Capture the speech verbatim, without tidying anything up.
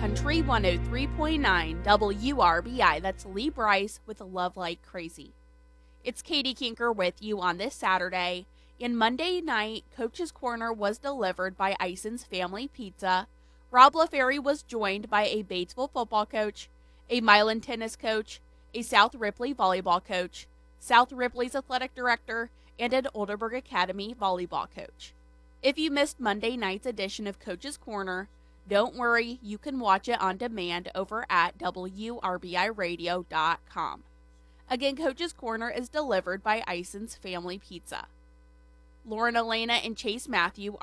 Country one oh three point nine W R B I. That's Lee Bryce with Love Like Crazy. It's Katie Kinker with you on this Saturday. And Monday night, Coach's Corner was delivered by Ison's Family Pizza. Rob LaFerry was joined by a Batesville football coach, a Milan tennis coach, a South Ripley volleyball coach, South Ripley's athletic director, and an Oldenburg Academy volleyball coach. If you missed Monday night's edition of Coach's Corner, don't worry, you can watch it on demand over at W R B I radio dot com. Again, Coach's Corner is delivered by Ison's Family Pizza. Lauren Elena and Chase Matthew